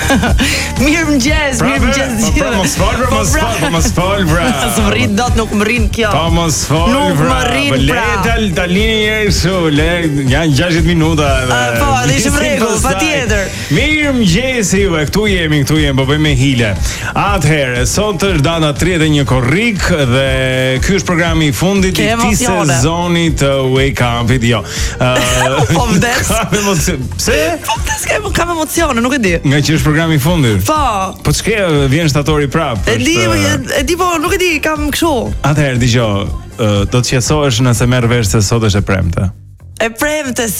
Mirëmëngjes, mirëmëngjes. Mos fol, bra. S'm rrin dot, nuk më rrin kjo. Po mos fol, Nuk bra. më rrin, pra. Tani janë 60 minuta. Po, dhe ishim rregull, patjetër. Mirëmëngjes juve, këtu jemi, po bëjmë hile. Atëherë, sot është data 31 korrik dhe ky është programi i fundit i këtij sezoni të Wake Up-it, jo. Po vdes. Pse? Po vdes, kam emocione, nuk e di. Nga që është programi i fundit. Po ç'ke vjen shtatori prap. E di, po nuk e di, kam kështu. Atëherë dëgjoj, do të qetësohesh nëse merr vesh se sot është e premte. E premte